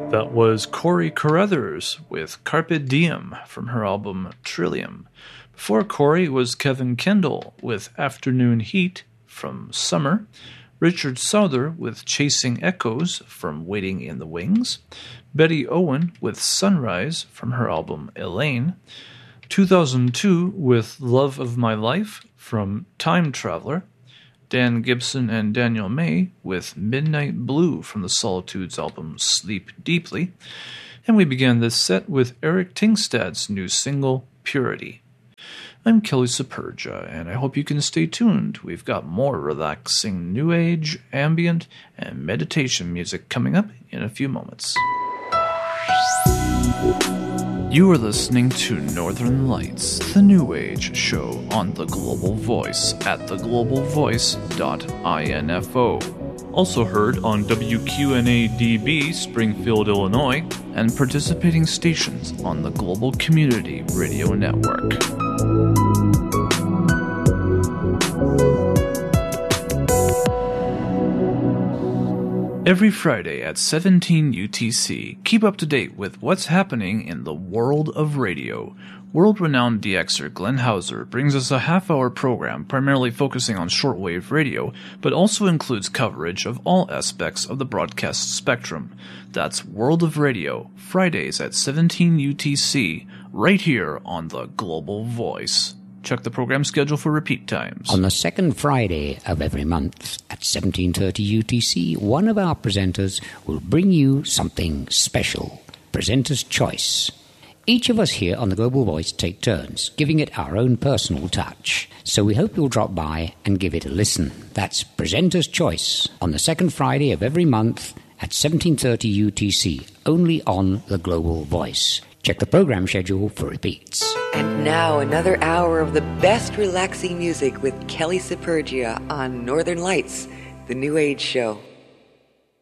That was Corey Carruthers with Carpe Diem from her album Trillium. Before Corey was Kevin Kendall with Afternoon Heat from Summer, Richard Souther with Chasing Echoes from Waiting in the Wings, Betty Owen with Sunrise from her album Elaine, 2002 with Love of My Life from Time Traveler, Dan Gibson and Daniel May with Midnight Blue from the Solitudes album Sleep Deeply, and we began this set with Eric Tingstad's new single, Purity. I'm Kelly Supergia, and I hope you can stay tuned. We've got more relaxing new age, ambient, and meditation music coming up in a few moments. You are listening to Northern Lights, the New Age show on The Global Voice at theglobalvoice.info. Also heard on WQNA-DB, Springfield, Illinois, and participating stations on the Global Community Radio Network. Every Friday at 17 UTC, keep up to date with what's happening in the world of radio. World-renowned DXer Glenn Hauser brings us a half-hour program primarily focusing on shortwave radio, but also includes coverage of all aspects of the broadcast spectrum. That's World of Radio, Fridays at 17 UTC, right here on the Global Voice. Check the program schedule for repeat times. On the second Friday of every month at 17:30 UTC, one of our presenters will bring you something special. Presenter's Choice. Each of us here on the Global Voice take turns, giving it our own personal touch. So we hope you'll drop by and give it a listen. That's Presenter's Choice on the second Friday of every month at 17:30 UTC, only on the Global Voice. Check the program schedule for repeats. And now another hour of the best relaxing music with Kelly Supergia on Northern Lights, the New Age show.